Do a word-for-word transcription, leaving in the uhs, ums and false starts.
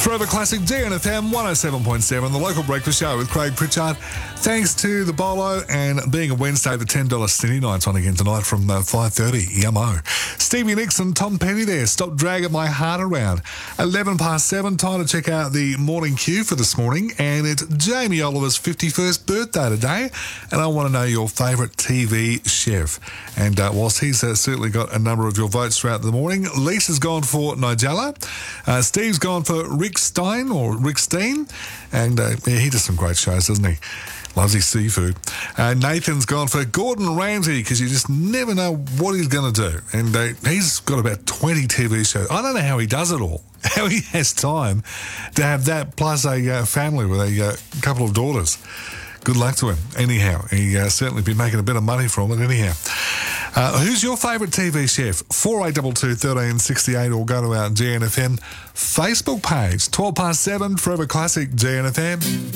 Forever Classic G N F M one oh seven point seven, the local breakfast show with Craig Pritchard. Thanks to the Bolo, and being a Wednesday, the ten dollars City Night's on again tonight from uh, five thirty. Yummo. Stevie Nicks and Tom Petty there. Stop dragging my heart around. eleven past seven, time to check out the morning queue for this morning, and it's Jamie Oliver's fifty-first birthday today, and I want to know your favourite T V chef. And uh, whilst he's uh, certainly got a number of your votes throughout the morning, Lisa's gone for Nigella, uh, Steve's gone for Rick Stein or Rick Steen, and uh, yeah, he does some great shows, doesn't he? Loves his seafood. Uh, Nathan's gone for Gordon Ramsay because you just never know what he's going to do. And uh, he's got about twenty T V shows. I don't know how he does it all, how he has time to have that plus a uh, family with a uh, couple of daughters. Good luck to him. Anyhow, he uh, certainly been making a bit of money from it anyhow. Uh, who's your favourite T V chef? four eight two two, one three six eight, or go to our G N F M Facebook page. twelve past seven, Forever Classic G N F M.